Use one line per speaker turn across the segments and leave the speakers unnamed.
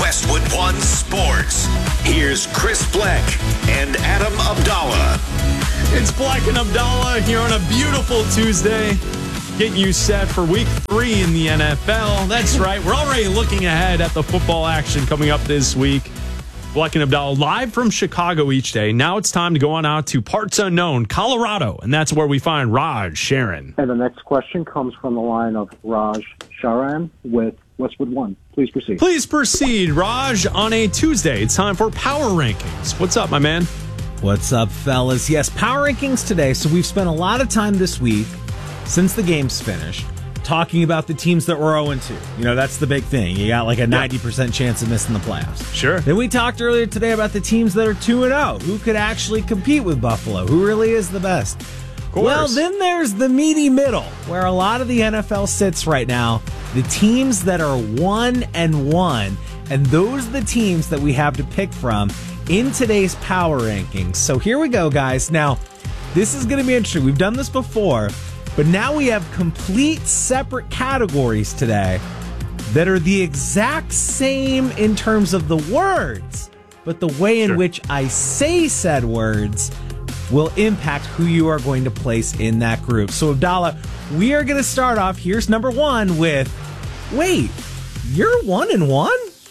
Westwood One Sports. Here's Chris Black and Adam Abdallah.
It's Black and Abdallah here on a beautiful Tuesday, getting you set for week 3 in the NFL. That's right. We're already looking ahead at the football action coming up this week. Black and Abdallah live from Chicago each day. Now it's time to go on out to parts unknown, Colorado, and that's where we find Raj Sharon.
And the next question comes from the line of Raj Sharan with Westwood One. Please proceed.
Please proceed, Raj. On a Tuesday, it's time for Power Rankings. What's up, my man?
What's up, fellas? Yes, Power Rankings today. So we've spent a lot of time this week, since the game's finished, talking about the teams that were 0-2. You know, that's the big thing. You got like a 90% chance of missing the playoffs.
Sure.
Then we talked earlier today about the teams that are 2-0. Who could actually compete with Buffalo? Who really is the best? Well, then there's the meaty middle, where a lot of the NFL sits right now. The teams that are 1-1, and those are the teams that we have to pick from in today's Power Rankings. So here we go, guys. Now, this is going to be interesting. We've done this before, but now we have complete separate categories today that are the exact same in terms of the words, but the way in which I say said words will impact who you are going to place in that group. So, Abdallah, we are going to start off. Here's number 1 with, wait, you're 1-1?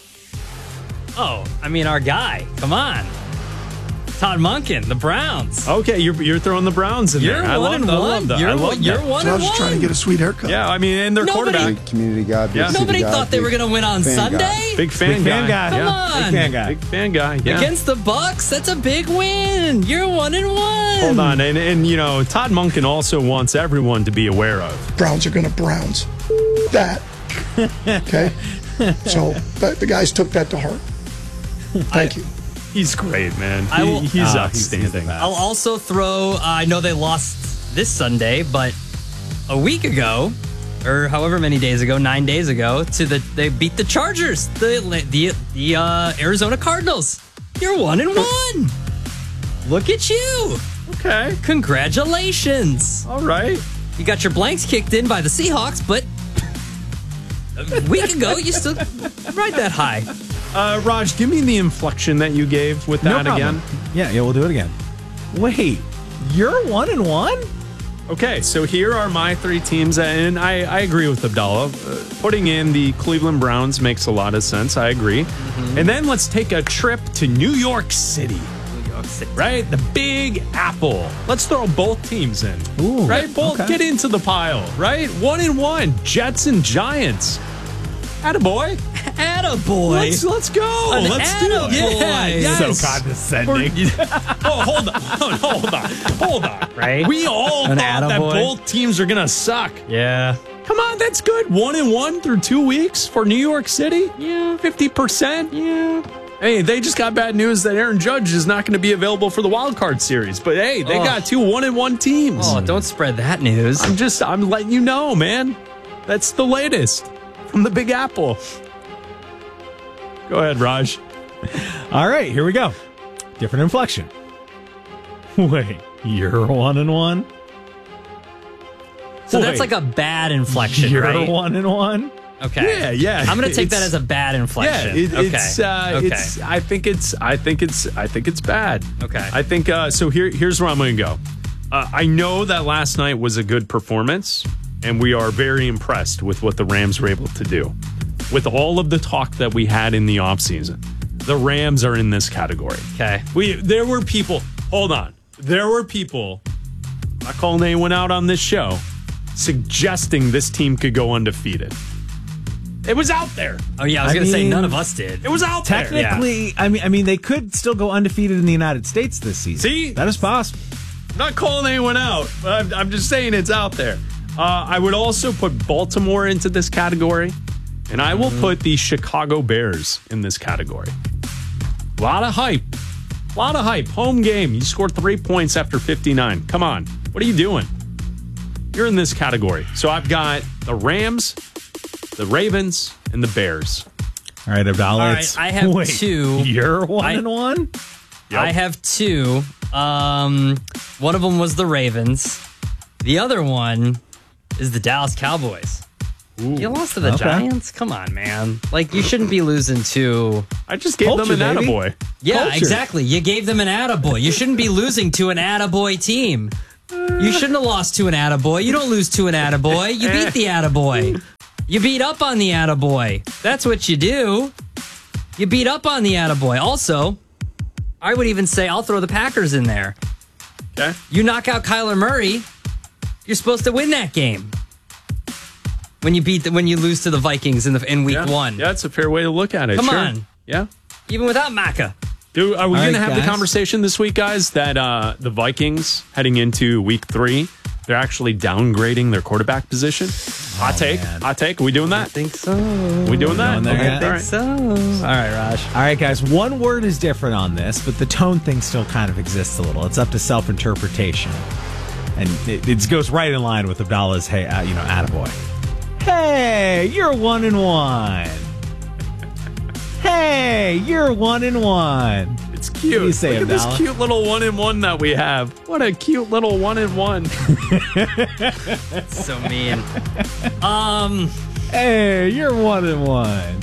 Oh, I mean, our guy. Come on. Todd Monken, the Browns.
Okay, you're throwing the Browns in there. I love that.
You're
1-1. I was just trying to get a sweet haircut.
Yeah, I mean, and their quarterback.
Community guy.
Yeah.
Nobody thought they were going to win on Sunday.
Big fan guy.
Come on.
Big fan guy.
Big fan guy. Yeah.
Against the Bucks, that's a big win. You're 1-1.
Hold on, and you know, Todd Monken also wants everyone to be aware of.
Browns are going to Browns. That. Okay? So the guys took that to heart. Thank you.
He's great, man. He's outstanding.
I'll also throw, I know they lost this Sunday, but a week ago, or however many days ago, 9 days ago, they beat the Chargers, the Arizona Cardinals. You're 1-1. Look at you.
Okay.
Congratulations.
All right.
You got your blanks kicked in by the Seahawks, but a week ago, you still right that high.
Raj, give me the inflection that you gave with that again.
Yeah, we'll do it again. Wait, you're 1-1?
Okay, so here are my 3 teams, and I agree with Abdallah. Putting in the Cleveland Browns makes a lot of sense. I agree. Mm-hmm. And then let's take a trip to New York City. Right? The Big Apple. Let's throw both teams in.
Ooh,
right? Both get into the pile, right? 1-1. Jets and Giants. Attaboy.
Attaboy.
Let's go. Let's do it.
Yeah, yes.
So condescending.
Hold on.
Right?
We all thought that both teams are going to suck.
Yeah.
Come on, that's good. 1-1 through 2 weeks for New York City?
Yeah.
50%?
Yeah.
Hey, they just got bad news that Aaron Judge is not going to be available for the wild card series. But hey, they got 2 1-1 teams.
Oh, don't spread that news.
I'm letting you know, man. That's the latest from the Big Apple. Go ahead, Raj.
All right, here we go. Different inflection. Wait, you're 1-1?
So that's like a bad inflection,
you're
right?
1-1?
Okay.
Yeah.
I'm going to take that as a bad inflection.
Yeah,
okay.
I think it's bad.
Okay.
I think so. Here's where I'm going to go. I know that last night was a good performance, and we are very impressed with what the Rams were able to do. With all of the talk that we had in the offseason, the Rams are in this category.
Okay.
There were people. Hold on. There were people. I'm not calling anyone out on this show, suggesting this team could go undefeated. It was out there.
Oh, yeah, I was going to say none of us did.
It was out
technically, there. I mean, they could still go undefeated in the United States this season.
See?
That is possible.
I'm not calling anyone out, but I'm just saying it's out there. I would also put Baltimore into this category, and I will put the Chicago Bears in this category. A lot of hype. Home game. You scored 3 points after 59. Come on. What are you doing? You're in this category. So I've got the Rams, the Ravens, and the Bears.
All right, Abdallah.
All right, I have 2.
You're 1-1?
Yep. I have 2. One of them was the Ravens. The other one is the Dallas Cowboys. You lost to the Giants? Come on, man. Like, you shouldn't be losing to...
I just gave them an
baby.
attaboy.
Yeah,
Culture.
exactly. You gave them an attaboy. You shouldn't be losing to an attaboy team. You shouldn't have lost to an attaboy. You don't lose to an attaboy. You beat the attaboy. You beat up on the attaboy. That's what you do. You beat up on the attaboy. Also, I would even say I'll throw the Packers in there.
Okay.
You knock out Kyler Murray, you're supposed to win that game. When you lose to the Vikings in week 1.
Yeah, it's a fair way to look at it.
Come
sure.
on.
Yeah.
Even without Maka.
Dude, are we
All
going to
right,
have the
guys.
conversation this week, guys, that the Vikings heading into week 3, they're actually downgrading their quarterback position? Hot take.
man.
Hot take. Are we doing that?
I think so.
We doing that?
going there yet?
All right.
So, all right, Raj.
All right, guys, one word is different on this, but the tone thing still kind of exists a little. It's up to self-interpretation. And it goes right in line with Abdallah's, hey, attaboy. Hey, you're 1-1. Hey, you're 1-1.
It's cute.
What do you say,
Look at this
Abdallah?
cute little 1-1 that we have. What a cute little 1-1.
So mean.
Hey, you're 1-1.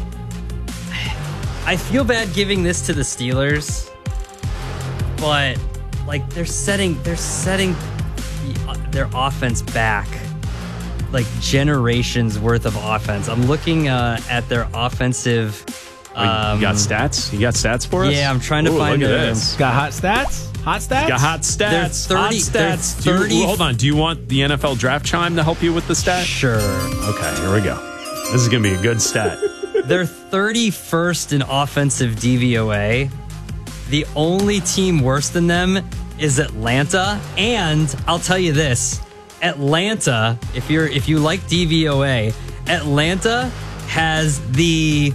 I feel bad giving this to the Steelers, but like they're setting their offense back like generations worth of offense. I'm looking at their offensive.
You got stats? You got stats for us?
Yeah, I'm trying to
Ooh,
find
look at
them.
this.
Got hot stats? Hot stats?
Got hot stats.
They're 30
hot stats.
they're 30
hold on. Do you want the NFL draft chime to help you with the stat?
Sure.
Okay, here we go. This is going to be a good stat.
They're 31st in offensive DVOA. The only team worse than them is Atlanta. And I'll tell you this, Atlanta, if you like DVOA, Atlanta has the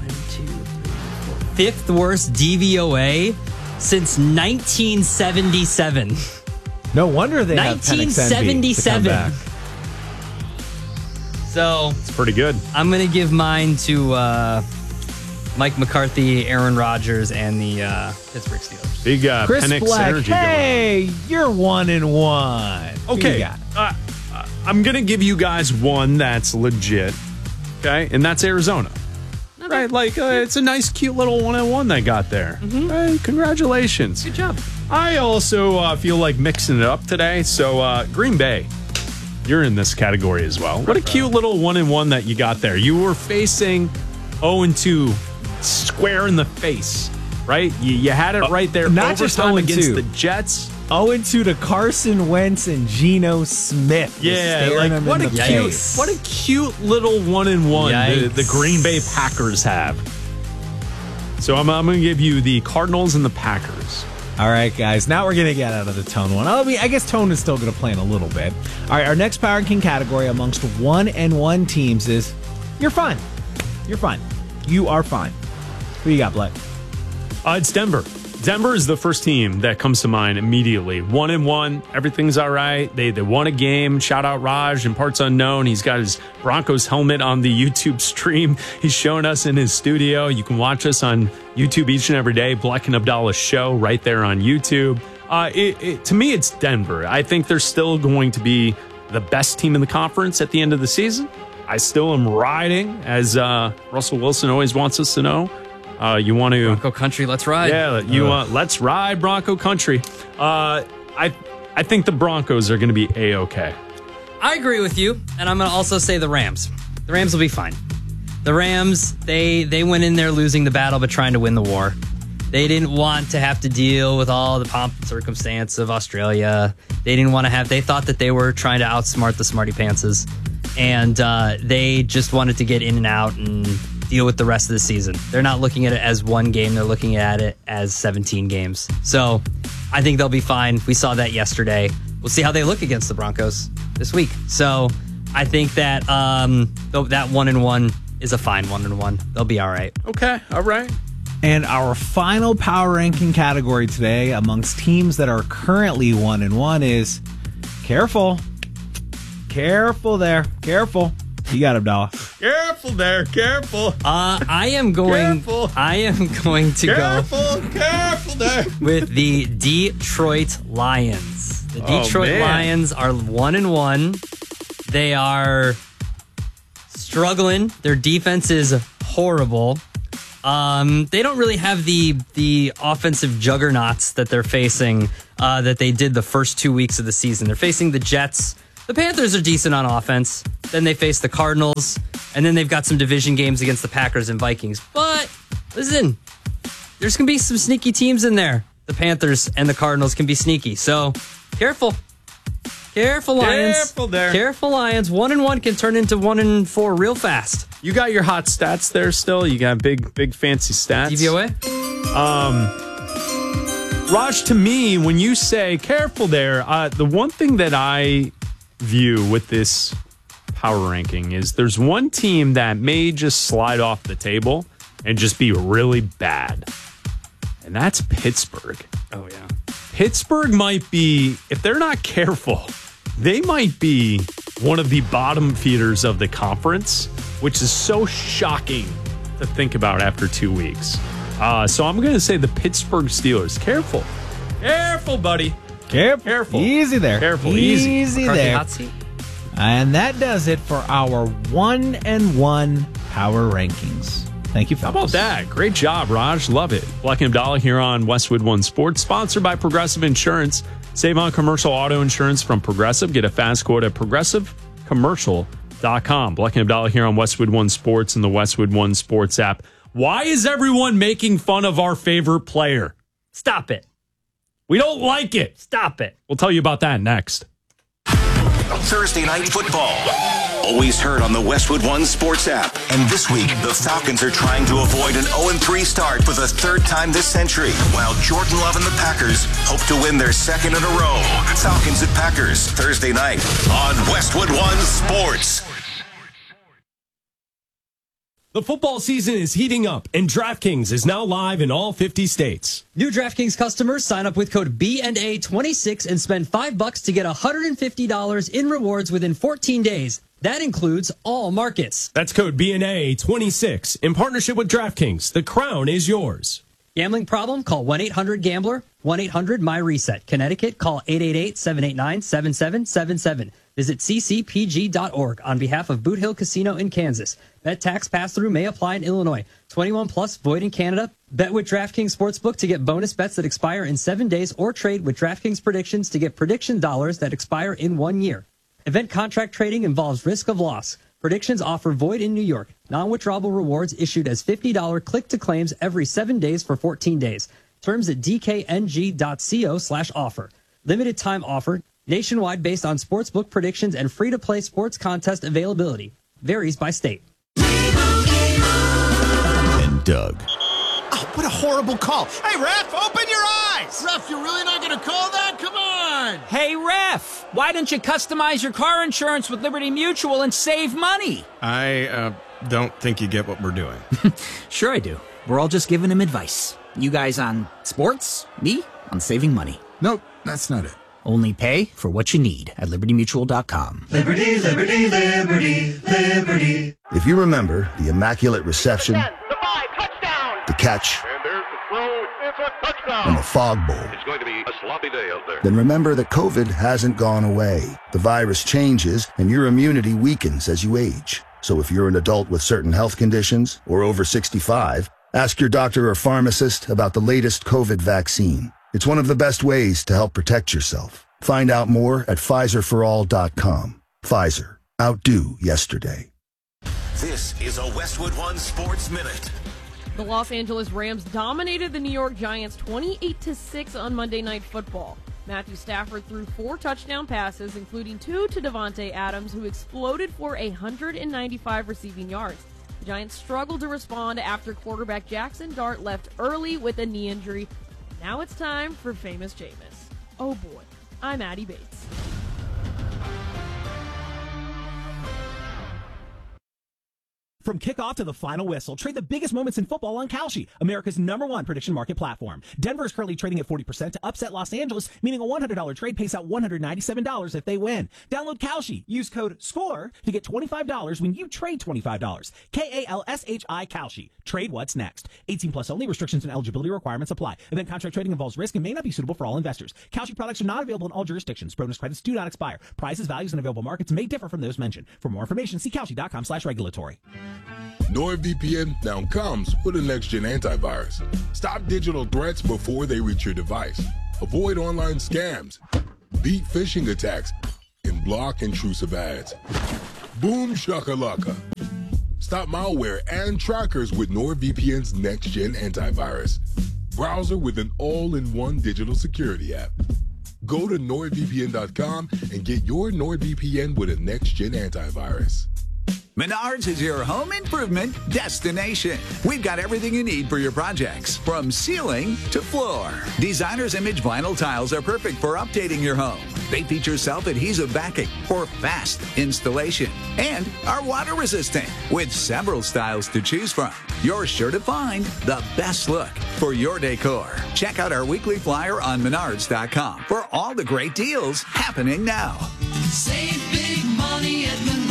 5th worst DVOA since 1977.
No wonder they have Penix Envy to come
1977.
back.
So
It's pretty good.
I'm going to give mine to Mike McCarthy, Aaron Rodgers, and the Pittsburgh Steelers.
Big
Chris
Penix
Black,
energy going on.
hey, you're 1-1. Who
Okay,
you got?
I'm going to give you guys one that's legit, okay? And that's Arizona. Right, like it's a nice, cute little 1-1 they got there. Hey, congratulations.
Good job.
I also feel like mixing it up today. So Green Bay, you're in this category as well. What a cute little 1-1 that you got there. You were facing 0-2 square in the face, right? You had it right there.
not just
Overtime
0-2.
against the Jets.
0-2 to Carson Wentz and Geno Smith. Just
Yeah,
staring
like
them
what
in
a
the
cute,
face.
what a cute little 1-1 the Green Bay Packers have. So I'm going to give you the Cardinals and the Packers.
All right, guys. Now we're going to get out of the tone one. I mean, I guess tone is still going to play in a little bit. All right, our next Power Ranking category amongst 1-1 teams is you're fine. You're fine. You are fine. Who you got, Black?
It's Denver. Denver is the first team that comes to mind immediately. 1-1, everything's all right. They won a game. Shout out Raj in Parts Unknown. He's got his Broncos helmet on the YouTube stream. He's showing us in his studio. You can watch us on YouTube each and every day. Black and Abdallah show right there on YouTube. To me, it's Denver. I think they're still going to be the best team in the conference at the end of the season. I still am riding, as Russell Wilson always wants us to know. You want to
Bronco Country, let's ride.
Yeah, you want let's ride Bronco Country. I think the Broncos are going to be A-okay.
I agree with you, and I'm going to also say the Rams. The Rams will be fine. The Rams, they went in there losing the battle but trying to win the war. They didn't want to have to deal with all the pomp and circumstance of Australia. They thought that they were trying to outsmart the smarty pantses, and they just wanted to get in and out and deal with the rest of the season. They're not looking at it as one game. They're looking at it as 17 games. So I think they'll be fine. We saw that yesterday. We'll see how they look against the Broncos this week. So I think that that 1-1 is a fine 1-1. They'll be all right.
Okay, all right.
And our final Power Ranking category today amongst teams that are currently 1-1 is careful. Careful there. Careful. You got Abdallah.
Careful there, careful.
I am going to
Careful there.
go with the Detroit Lions. The Detroit
man.
Lions are 1-1. They are struggling. Their defense is horrible. They don't really have the offensive juggernauts that they're facing that they did the first 2 weeks of the season. They're facing the Jets. The Panthers are decent on offense. Then they face the Cardinals. And then they've got some division games against the Packers and Vikings. But, listen, there's going to be some sneaky teams in there. The Panthers and the Cardinals can be sneaky. So, careful. Careful, Lions.
Careful there.
Careful, Lions. 1-1 can turn into 1-4 real fast.
You got your hot stats there still? You got big fancy stats?
DVOA?
Raj, to me, when you say careful there, the one thing that I view with this power ranking is there's one team that may just slide off the table and just be really bad. And that's Pittsburgh.
Oh, yeah.
Pittsburgh might be, if they're not careful, they might be one of the bottom feeders of the conference, which is so shocking to think about after 2 weeks. So I'm going to say the Pittsburgh Steelers. Careful. Careful, buddy. Careful.
Easy there.
Careful.
Easy
McCarthy
there.
hot seat?
And that does it for our 1-1 power rankings. Thank you, fellas.
How about that? Great job, Raj. Love it. Black and Abdallah here on Westwood One Sports, sponsored by Progressive Insurance. Save on commercial auto insurance from Progressive. Get a fast quote at progressivecommercial.com. Black and Abdallah here on Westwood One Sports and the Westwood One Sports app. Why is everyone making fun of our favorite player?
Stop it.
We don't like it.
Stop it.
We'll tell you about that next.
Thursday Night Football. Always heard on the Westwood One Sports app. And this week, the Falcons are trying to avoid an 0-3 start for the third time this century, while Jordan Love and the Packers hope to win their second in a row. Falcons at Packers, Thursday night on Westwood One Sports.
The football season is heating up, and DraftKings is now live in all 50 states.
New DraftKings customers sign up with code BNA26 and spend $5 to get $150 in rewards within 14 days. That includes all markets.
That's code BNA26 in partnership with DraftKings. The crown is yours.
Gambling problem? Call 1-800-GAMBLER. 1-800-MY-RESET. Connecticut, call 888-789-7777. Visit ccpg.org on behalf of Boot Hill Casino in Kansas. Bet tax pass-through may apply in Illinois. 21 plus, void in Canada. Bet with DraftKings Sportsbook to get bonus bets that expire in 7 days, or trade with DraftKings Predictions to get prediction dollars that expire in 1 year. Event contract trading involves risk of loss. Predictions offer void in New York. Non-withdrawable rewards issued as $50 click-to-claims every 7 days for 14 days. Terms at dkng.co/offer. Limited time offer. Nationwide based on sportsbook predictions and free-to-play sports contest availability. Varies by state.
And Doug.
Oh, what a horrible call. Hey, ref, open your eyes.
Ref, you're really not going to call that? Come on.
Hey, ref, why don't you customize your car insurance with Liberty Mutual and save money?
I don't think you get what we're doing.
Sure I do. We're all just giving him advice. You guys on sports, me on saving money.
Nope, that's not it.
Only pay for what you need at libertymutual.com.
Liberty, liberty, liberty, liberty.
If you remember the immaculate reception,
10, the 5, touchdown.
The catch,
and there's the throw, it's a touchdown.
And the fog bowl,
it's going to be a sloppy day out there.
Then remember that COVID hasn't gone away. The virus changes and your immunity weakens as you age. So if you're an adult with certain health conditions or over 65, ask your doctor or pharmacist about the latest COVID vaccine. It's one of the best ways to help protect yourself. Find out more at PfizerForAll.com. Pfizer. Outdo yesterday.
This is a Westwood One Sports Minute.
The Los Angeles Rams dominated the New York Giants 28-6 on Monday Night Football. Matthew Stafford threw 4 touchdown passes, including 2 to Davante Adams, who exploded for 195 receiving yards. The Giants struggled to respond after quarterback Jackson Dart left early with a knee injury. Now it's time for Famous Jameis. Oh boy, I'm Addie Bates.
From kickoff to the final whistle, trade the biggest moments in football on Kalshi, America's #1 prediction market platform. Denver is currently trading at 40% to upset Los Angeles, meaning a $100 trade pays out $197 if they win. Download Kalshi. Use code SCORE to get $25 when you trade $25. KALSHI Kalshi. Trade what's next. 18 plus only. Restrictions and eligibility requirements apply. Event contract trading involves risk and may not be suitable for all investors. Kalshi products are not available in all jurisdictions. Bonus credits do not expire. Prices, values, and available markets may differ from those mentioned. For more information, see Kalshi.com/regulatory.
NordVPN now comes with a next-gen antivirus. Stop digital threats before they reach your device. Avoid online scams, beat phishing attacks, and block intrusive ads. Boom shakalaka. Stop malware and trackers with NordVPN's next-gen antivirus. Browser with an all-in-one digital security app. Go to NordVPN.com and get your NordVPN with a next-gen antivirus.
Menards is your home improvement destination. We've got everything you need for your projects, from ceiling to floor. Designer's Image vinyl tiles are perfect for updating your home. They feature self-adhesive backing for fast installation and are water resistant with several styles to choose from. You're sure to find the best look for your decor. Check out our weekly flyer on Menards.com for all the great deals happening now.
Save big money at Menards.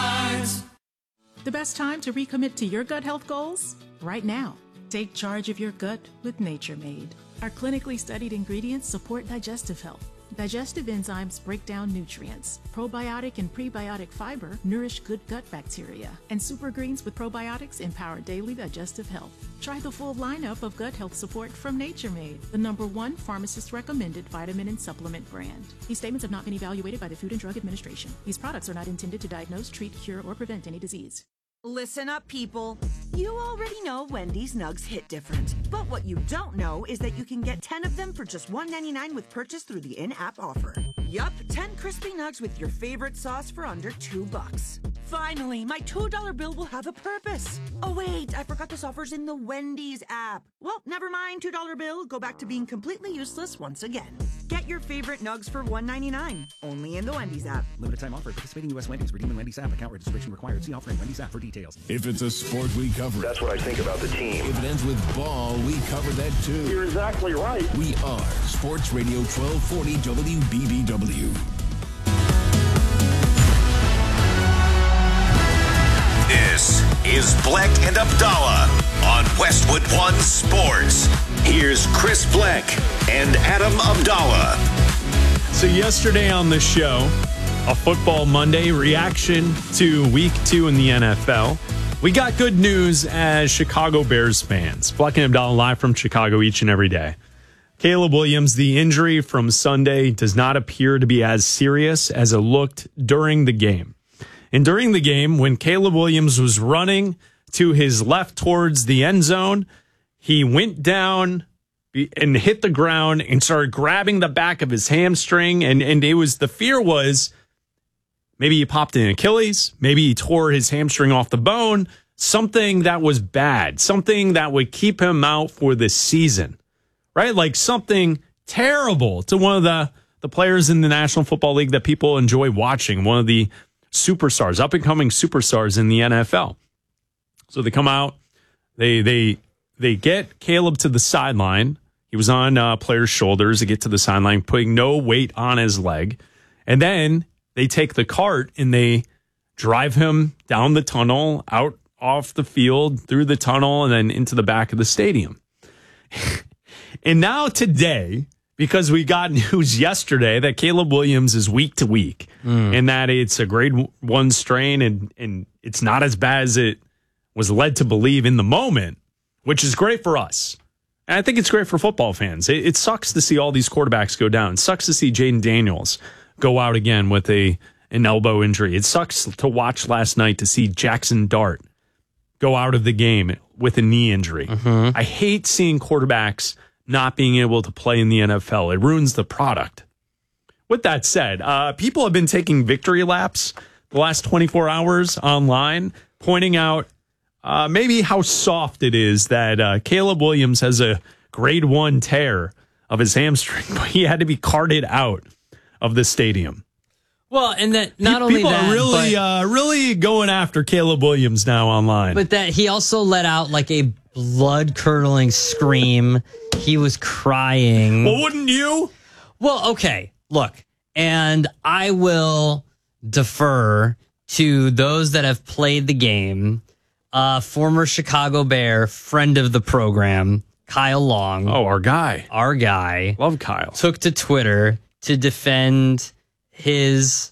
The best time to recommit to your gut health goals? Right now. Take charge of your gut with Nature Made. Our clinically studied ingredients support digestive health. Digestive enzymes break down nutrients. Probiotic and prebiotic fiber nourish good gut bacteria. And super greens with probiotics empower daily digestive health. Try the full lineup of gut health support from Nature Made, the #1 pharmacist-recommended vitamin and supplement brand. These statements have not been evaluated by the Food and Drug Administration. These products are not intended to diagnose, treat, cure, or prevent any disease.
Listen up, people. You already know Wendy's nugs hit different. But what you don't know is that you can get 10 of them for just $1.99 with purchase through the in-app offer. Yup, 10 crispy nugs with your favorite sauce for under $2. Finally, my $2 bill will have a purpose. Oh wait, I forgot this offer's in the Wendy's app. Well, never mind, $2 bill. Go back to being completely useless once again. Get your favorite nugs for $1.99. Only in the Wendy's app.
Limited time offer. Participating U.S. Wendy's. Redeem in Wendy's app. Account registration required. See offer in Wendy's app for details.
If it's a sport, we cover it.
That's what I think about the team.
If it ends with ball, we cover that too.
You're exactly right.
We are Sports Radio 1240 WBBW.
This is Bleck and Abdallah on Westwood One Sports. Here's Chris Bleck and Adam Abdallah.
So yesterday on the show, a Football Monday reaction to Week 2 in the NFL. We got good news as Chicago Bears fans. Bleck and Abdallah live from Chicago each and every day. Caleb Williams, the injury from Sunday does not appear to be as serious as it looked during the game. And during the game, when Caleb Williams was running to his left towards the end zone, he went down and hit the ground and started grabbing the back of his hamstring. And it was, the fear was maybe he popped an Achilles, maybe he tore his hamstring off the bone, something that was bad, something that would keep him out for the season, right? Like something terrible to one of the players in the National Football League that people enjoy watching, one of the superstars, up-and-coming superstars in the NFL. So they come out, they get Caleb to the sideline. He was on players' shoulders to get to the sideline, putting no weight on his leg. And then they take the cart and they drive him down the tunnel, out off the field, through the tunnel, and then into the back of the stadium. And now today, because we got news yesterday that Caleb Williams is week to week and that it's a grade 1 strain and it's not as bad as it was led to believe in the moment, which is great for us. And I think it's great for football fans. It sucks to see all these quarterbacks go down. It sucks to see Jaden Daniels go out again with an elbow injury. It sucks to watch last night to see Jackson Dart go out of the game with a knee injury. I hate seeing quarterbacks not being able to play in the NFL. It ruins the product. With that said, people have been taking victory laps the last 24 hours online, pointing out maybe how soft it is that Caleb Williams has a grade 1 tear of his hamstring, but he had to be carted out of the stadium.
Well, and that not only
people
that,
are really, really going after Caleb Williams now online.
but that he also let out like a blood-curdling scream. He was crying.
Well, wouldn't you?
Well, okay. Look, and I will defer to those that have played the game. Former Chicago Bear, friend of the program, Kyle Long.
Oh, our guy.
Love
Kyle.
Took to Twitter to defend his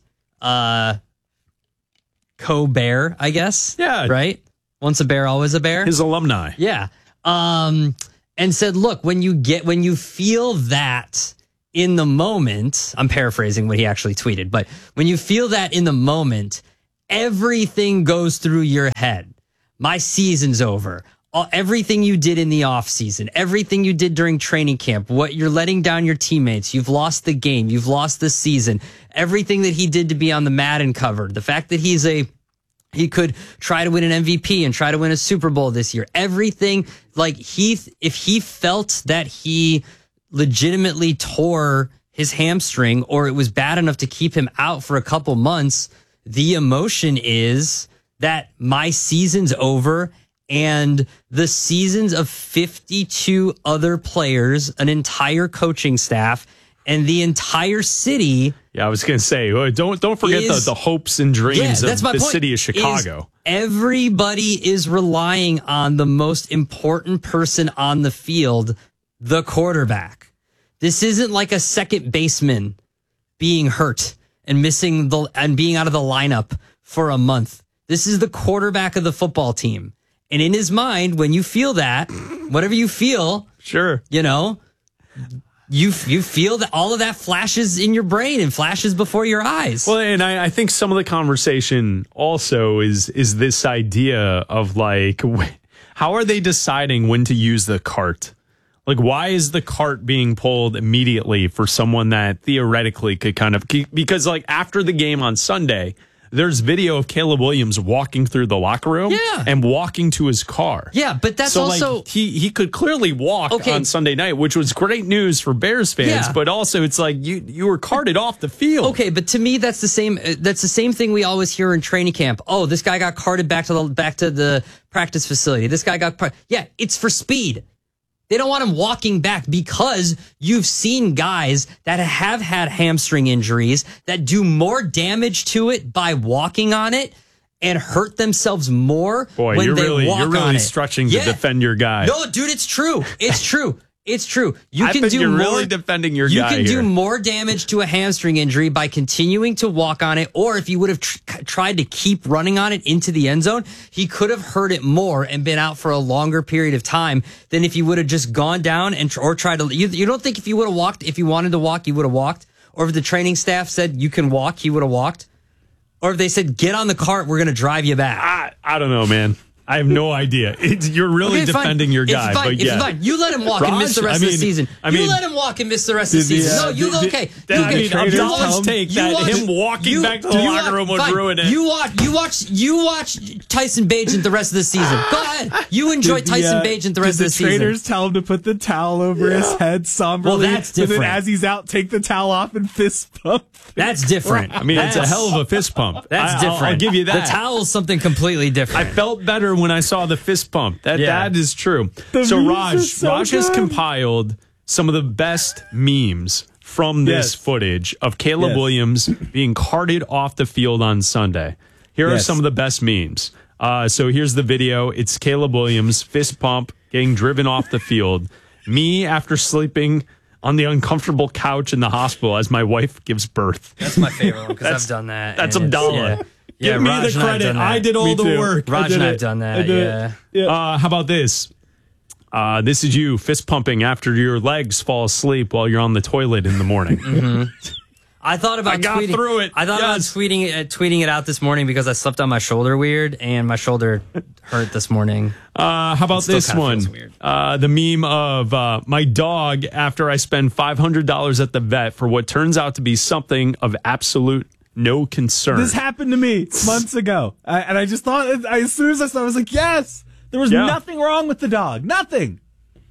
co-bear, I guess.
Yeah.
Right? Once a bear, always a bear.
His alumni.
Yeah. And said, look, when you feel that in the moment, I'm paraphrasing what he actually tweeted, but when you feel that in the moment, everything goes through your head. My season's over. Everything you did in the offseason, everything you did during training camp, what you're letting down your teammates, you've lost the game, you've lost the season, everything that he did to be on the Madden cover, the fact that he could try to win an MVP and try to win a Super Bowl this year. Everything, like if he felt that he legitimately tore his hamstring or it was bad enough to keep him out for a couple months, the emotion is that my season's over and the seasons of 52 other players, an entire coaching staff, and the entire city.
Yeah, I was going to say, don't forget the hopes and dreams of the city of Chicago.
Everybody is relying on the most important person on the field, the quarterback. This isn't like a second baseman being hurt and being out of the lineup for a month. This is the quarterback of the football team. And in his mind, when you feel that, whatever you feel,
sure,
you feel that all of that flashes in your brain and flashes before your eyes.
Well, and I think some of the conversation also is this idea of like, how are they deciding when to use the cart? Like, why is the cart being pulled immediately for someone that theoretically could kind of, because like after the game on Sunday, there's video of Caleb Williams walking through the locker room and walking to his car.
Yeah, but that's also...
Like, he could clearly walk on Sunday night, which was great news for Bears fans, but also it's like you were carted off the field.
Okay, but to me, that's the same thing we always hear in training camp. Oh, this guy got carted back to the practice facility. This guy got... Yeah, it's for speed. They don't want him walking back because you've seen guys that have had hamstring injuries that do more damage to it by walking on it and hurt themselves more when they walk on it.
You're really stretching to defend your guy.
No, dude, it's true. It's true. It's true.
You're really defending your guy.
You can do more damage to a hamstring injury by continuing to walk on it, or if you would have tried to keep running on it into the end zone, he could have hurt it more and been out for a longer period of time than if you would have just gone down or tried to. You don't think if you would have walked, if you wanted to walk, you would have walked, or if the training staff said you can walk, he would have walked, or if they said get on the cart, we're going to drive you back.
I don't know, man. I have no idea. You're really defending your guy. But
it's fine. You let him walk and miss the rest of the season. You let him walk and miss the rest of the season. No, you okay.
Abdullah's take that him walking back to the locker room would ruin it.
You watch Tyson Bagent the rest of the season. Go ahead. You enjoy Tyson Bagent the rest of the season.
Did the trainers tell him to put the towel over his head somberly?
Well, that's different.
And then as he's out, take the towel off and fist pump.
That's different.
I mean, it's a hell of a fist pump.
That's different.
I'll give you that.
The towel's something completely different.
I felt better when I saw the fist pump. That is true. So Raj has compiled some of the best memes from this footage of Caleb Williams being carted off the field on Sunday. Here are some of the best memes. So here's the video. It's Caleb Williams, fist pump, getting driven off the field. Me after sleeping on the uncomfortable couch in the hospital as my wife gives birth.
That's my favorite one because I've done that.
That's Abdullah. Give me
Raj
the credit. I did all the work.
Raj and I've done that.
How about this? This is you fist pumping after your legs fall asleep while you're on the toilet in the morning.
Mm-hmm. I thought about tweeting.
Through it.
I thought about tweeting it out this morning because I slept on my shoulder weird and my shoulder hurt this morning.
How about this one? The meme of my dog after I spend $500 at the vet for what turns out to be something of absolute no concern.
This happened to me months ago. And I just thought, as soon as I saw it, I was like, yes, there was nothing wrong with the dog. Nothing.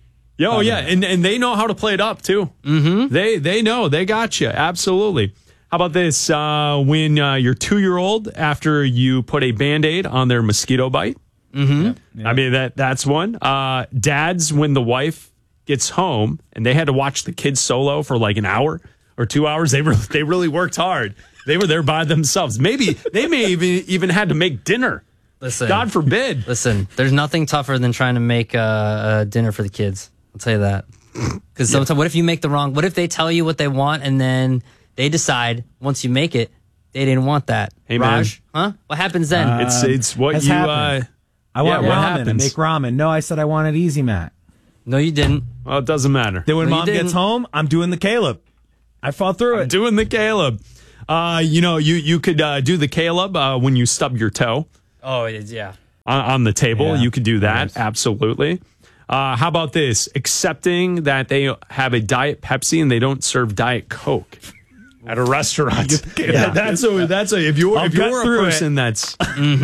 And they know how to play it up, too.
Mm-hmm.
They know. They got you. Absolutely. How about this? When your 2-year-old, after you put a Band-Aid on their mosquito bite.
Mm-hmm.
I mean, that's one. Dads, when the wife gets home and they had to watch the kids solo for like an hour or 2 hours, they really worked hard. They were there by themselves. Maybe they may even had to make dinner.
Listen,
God forbid.
Listen, there's nothing tougher than trying to make a dinner for the kids. I'll tell you that. Because sometimes, what if you make the wrong? What if they tell you what they want and then they decide once you make it they didn't want that?
Hey,
Raj, huh? What happens then?
It's what you.
I want ramen. I make ramen. No, I said I wanted Easy Mac.
No, you didn't.
Well, it doesn't matter.
Then when Mom gets home, I'm doing the Caleb. I fought through it.
Doing the Caleb. You could do the Caleb when you stub your toe.
Oh, it is, yeah.
On the table,
Yeah.
you could do that.
Nice.
Absolutely. How about this? Accepting that they have a Diet Pepsi and they don't serve Diet Coke at a restaurant. That's if you're a person that's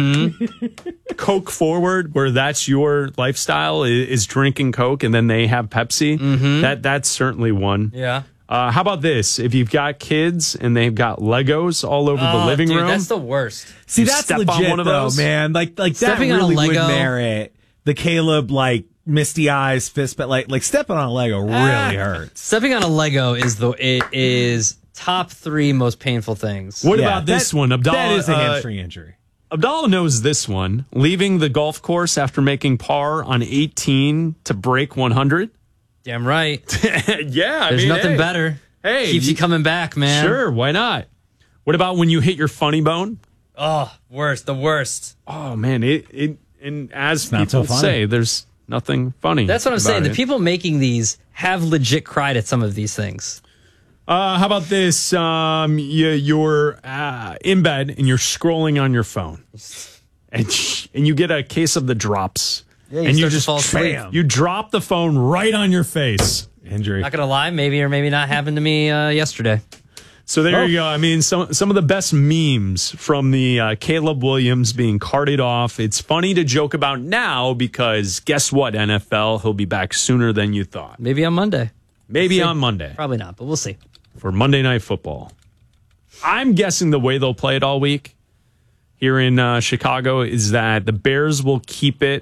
Coke forward, where that's your lifestyle is drinking Coke and then they have Pepsi. That's certainly one.
Yeah.
How about this? If you've got kids and they've got Legos all over the living room,
that's the worst.
See,
You
that's
step on
legit,
one of
though,
those?
man. Like that
Stepping on a
really would
Lego.
merit the Caleb, like, misty eyes, fist, but like stepping on a Lego really hurts.
Stepping on a Lego is top 3 most painful things.
What about this one? Abdallah,
That is a hamstring injury.
Abdallah knows this one. Leaving the golf course after making par on 18 to break 100.
Damn right.
Yeah.
There's nothing better.
Hey.
Keeps you coming back, man.
Sure, why not? What about when you hit your funny bone?
Oh, the worst.
Oh, man. And as
not so
people
funny.
say, there's nothing funny.
That's what I'm
about
saying. The
it.
people making these have legit cried at some of these things.
How about this? You're in bed and you're scrolling on your phone, and you get a case of the drops,
Yeah,
and you
start to
just
fall asleep.
bam, you drop the phone right on your face.
Injury.
Not gonna lie, maybe or maybe not happened to me yesterday.
So there you go. I mean, some of the best memes from the Caleb Williams being carted off. It's funny to joke about now because guess what, NFL? He'll be back sooner than you thought.
Maybe on Monday.
Maybe on Monday.
Probably not, but we'll see.
For Monday Night Football. I'm guessing the way they'll play it all week here in Chicago is that the Bears will keep it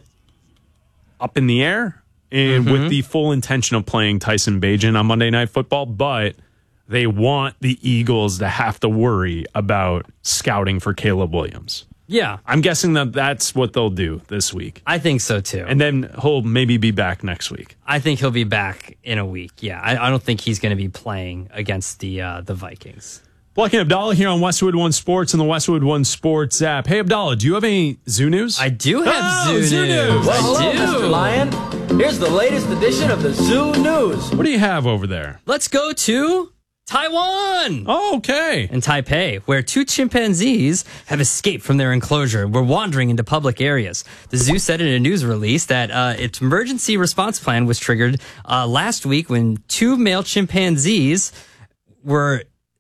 up in the air and with the full intention of playing Tyson Bagent on Monday Night Football, but they want the Eagles to have to worry about scouting for Caleb Williams.
Yeah.
I'm guessing that that's what they'll do this week.
I think so too.
And then he'll maybe be back next week.
I think he'll be back in a week. Yeah. I don't think he's going to be playing against the Vikings.
Black and Abdallah here on Westwood One Sports and the Westwood One Sports app. Hey, Abdallah, do you have any Zoo news?
I do have Zoo news.
Well,
I
hello,
do.
Mr. Lion. Here's the latest edition of the Zoo News.
What do you have over there?
Let's go to Taiwan.
Oh, okay.
In Taipei, where 2 chimpanzees have escaped from their enclosure and were wandering into public areas. The zoo said in a news release that its emergency response plan was triggered last week when 2 male chimpanzees were...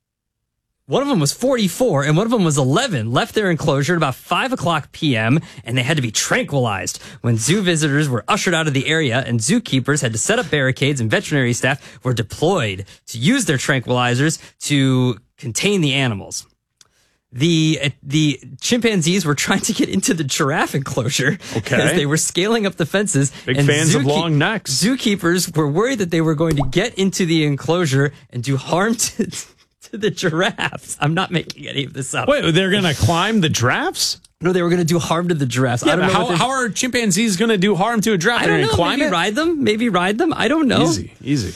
One of them was 44 and one of them was 11, left their enclosure at about 5 o'clock p.m. and they had to be tranquilized when zoo visitors were ushered out of the area and zookeepers had to set up barricades and veterinary staff were deployed to use their tranquilizers to contain the animals. The chimpanzees were trying to get into the giraffe enclosure as they were scaling up the fences.
Big fans of long necks.
Zookeepers were worried that they were going to get into the enclosure and do harm to the giraffes. I'm not making any of this up.
Wait, they're going to climb the giraffes?
No, they were going to do harm to the giraffes.
Yeah,
I don't know
how are chimpanzees going to do harm to a giraffe?
I
They're
don't
going to
know.
climb
Maybe
it?
ride them. Maybe ride them. I don't know.
Easy.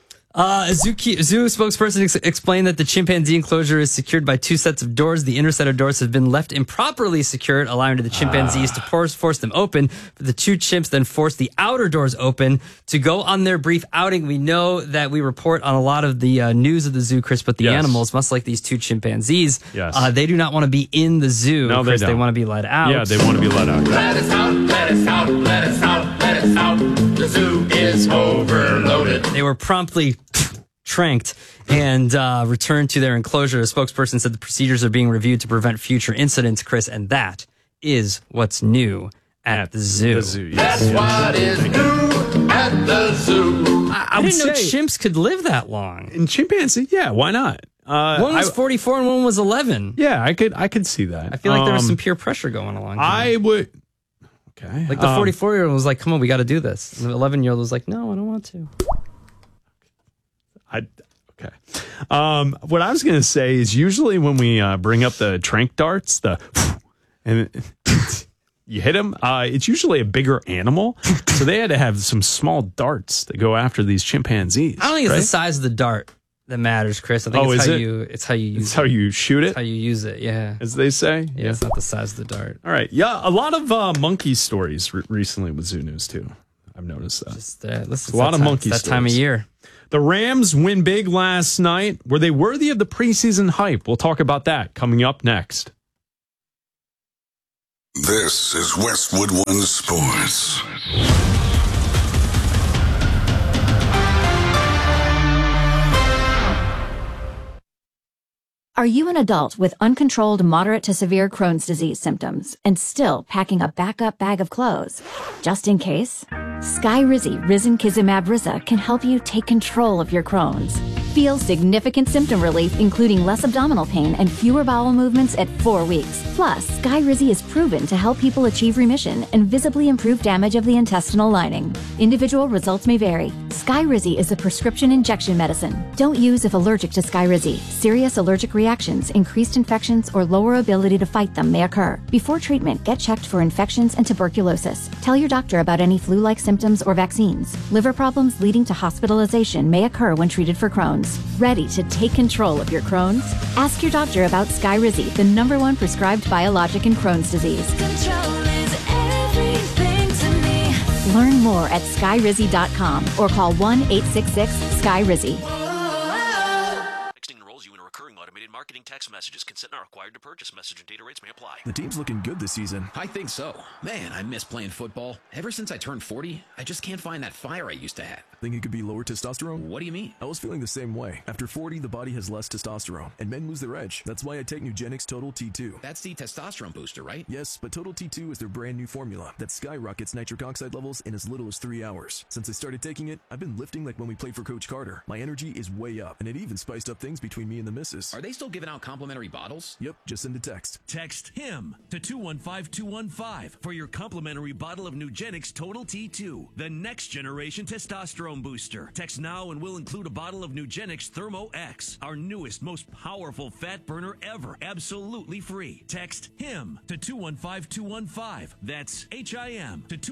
A zoo spokesperson explained that the chimpanzee enclosure is secured by 2 sets of doors. The inner set of doors have been left improperly secured, allowing the chimpanzees to force them open. But the 2 chimps then forced the outer doors open to go on their brief outing. We know that we report on a lot of the news of the zoo, Chris, but the animals, much like these 2 chimpanzees, they do not want to be in the zoo,
No,
Chris.
they
They
don't.
want to be let out.
Yeah, they want to be let out.
Let us out, let us out, let us out, let us out. The zoo is overloaded.
They were promptly tranked and returned to their enclosure. A spokesperson said the procedures are being reviewed to prevent future incidents, Chris, and that is what's new at the zoo.
That's what is new at the zoo.
I didn't know chimps could live that long.
And chimpanzee, yeah, why not?
One was 44 and one was 11.
Yeah, I could see that.
I feel like there was some peer pressure going along.
I would. Okay.
Like the 44-year-old was like, "Come on, we got to do this." And the 11-year-old was like, "No, I don't want to."
Okay. What I was going to say is usually when we bring up the trank darts, and you hit them, it's usually a bigger animal. So they had to have some small darts to go after these chimpanzees.
I don't think it's the size of the dart that matters, Chris. I think it's how you use it.
It's how you shoot it?
It's how you use it, yeah.
As they say?
Yeah, it's not the size of the dart.
All right. Yeah, a lot of monkey stories recently with Zoo News, too. I've noticed that.
Just,
a lot of monkey stories.
That time of year.
The Rams win big last night. Were they worthy of the preseason hype? We'll talk about that coming up next.
This is Westwood One Sports.
Are you an adult with uncontrolled moderate to severe Crohn's disease symptoms and still packing a backup bag of clothes? Just in case? Skyrizi Risankizumab Riza can help you take control of your Crohn's. Feel significant symptom relief, including less abdominal pain and fewer bowel movements at 4 weeks. Plus, Skyrizi is proven to help people achieve remission and visibly improve damage of the intestinal lining. Individual results may vary. Skyrizi is a prescription injection medicine. Don't use if allergic to Skyrizi. Serious allergic reactions, increased infections, or lower ability to fight them may occur. Before treatment, get checked for infections and tuberculosis. Tell your doctor about any flu-like symptoms or vaccines. Liver problems leading to hospitalization may occur when treated for Crohn's. Ready to take control of your Crohn's? Ask your doctor about Skyrizi, the #1 prescribed biologic in Crohn's disease.
Control is everything to me.
Learn more at skyrizi.com or call 1-866-SKYRIZI.
Texting enrolls you in a recurring automated marketing text messages. Consent not required to purchase. Message and data rates may apply.
The team's looking good this season.
I think so. Man, I miss playing football. Ever since I turned 40, I just can't find that fire I used to have.
Think it could be lower testosterone?
What do you mean?
I was feeling the same way. After 40, the body has less testosterone, and men lose their edge. That's why I take Nugenix Total T2.
That's the testosterone booster, right?
Yes, but Total T2 is their brand new formula that skyrockets nitric oxide levels in as little as 3 hours. Since I started taking it, I've been lifting like when we played for Coach Carter. My energy is way up, and it even spiced up things between me and the missus.
Are they still giving out complimentary bottles?
Yep, just send a text.
Text HIM to 215-215 for your complimentary bottle of Nugenix Total T2, the next generation testosterone booster. Text now and we'll include a bottle of Nugenix Thermo X, our newest, most powerful fat burner ever, absolutely free. Text HIM to 215-215. That's HIM to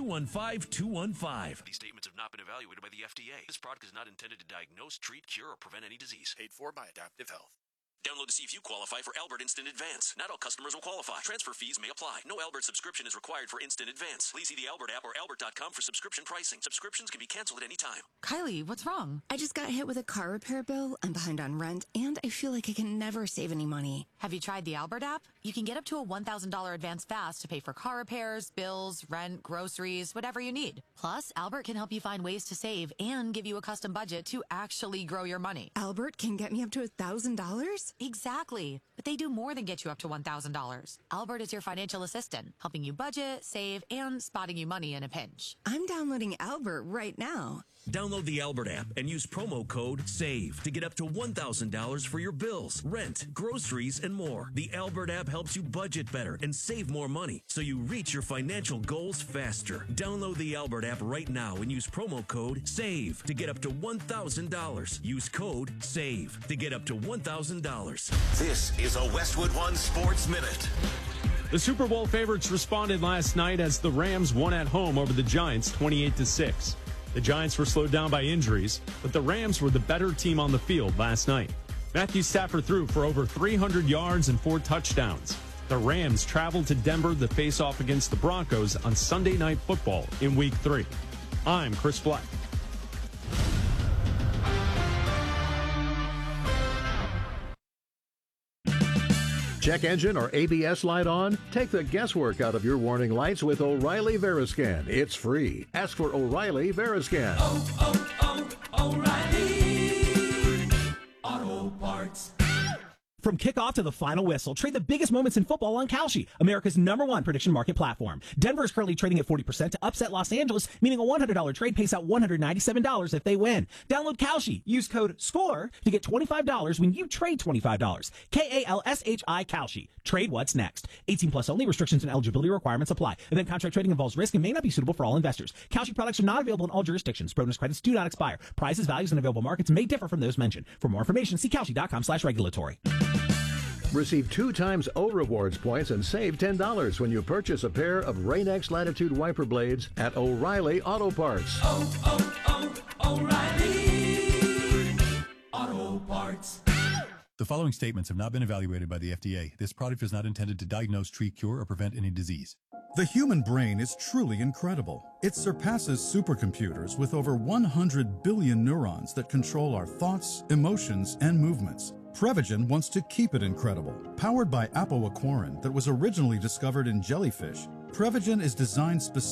215-215.
These statements have not been evaluated by the FDA. This product is not intended to diagnose, treat, cure, or prevent any disease.
Paid for by Adaptive Health.
Download to see if you qualify for Albert Instant Advance. Not all customers will qualify. Transfer fees may apply. No Albert subscription is required for Instant Advance. Please see the Albert app or albert.com for subscription pricing. Subscriptions can be canceled at any time.
Kylie, what's wrong? I just got hit with a car repair bill. I'm behind on rent, and I feel like I can never save any money.
Have you tried the Albert app? You can get up to a $1,000 advance fast to pay for car repairs, bills, rent, groceries, whatever you need. Plus, Albert can help you find ways to save and give you a custom budget to actually grow your money.
Albert can get me up to $1,000?
Exactly. But they do more than get you up to $1,000. Albert is your financial assistant, helping you budget, save, and spotting you money in a pinch.
I'm downloading Albert right now.
Download the Albert app and use promo code SAVE to get up to $1,000 for your bills, rent, groceries, and more. The Albert app helps you budget better and save more money so you reach your financial goals faster. Download the Albert app right now and use promo code SAVE to get up to $1,000. Use code SAVE to get up to $1,000.
This is a Westwood One Sports Minute.
The Super Bowl favorites responded last night as the Rams won at home over the Giants 28-6. The Giants were slowed down by injuries, but the Rams were the better team on the field last night. Matthew Stafford threw for over 300 yards and 4 touchdowns. The Rams traveled to Denver to face off against the Broncos on Sunday Night Football in Week 3. I'm Chris Black.
Check engine or ABS light on? Take the guesswork out of your warning lights with O'Reilly Veriscan. It's free. Ask for O'Reilly Veriscan.
O'Reilly Auto Parts.
From From kickoff to the final whistle, trade the biggest moments in football on Kalshi, America's #1 prediction market platform. Denver is currently trading at 40% to upset Los Angeles, meaning a $100 trade pays out $197 if they win. Download Kalshi. Use code SCORE to get $25 when you trade $25. KALSHI Kalshi. Trade what's next. 18 plus only. Restrictions and eligibility requirements apply. Event contract trading involves risk and may not be suitable for all investors. Kalshi products are not available in all jurisdictions. Bonus credits do not expire. Prices, values, and available markets may differ from those mentioned. For more information, see Kalshi.com/regulatory.
Receive 2 times O Rewards points and save $10 when you purchase a pair of Rain-X Latitude wiper blades at O'Reilly Auto Parts.
O'Reilly Auto Parts. The following statements have not been evaluated by the FDA. This product is not intended to diagnose, treat, cure, or prevent any disease.
The human brain is truly incredible. It surpasses supercomputers with over 100 billion neurons that control our thoughts, emotions, and movements. Prevagen wants to keep it incredible. Powered by apoaquarin that was originally discovered in jellyfish, Prevagen is designed specifically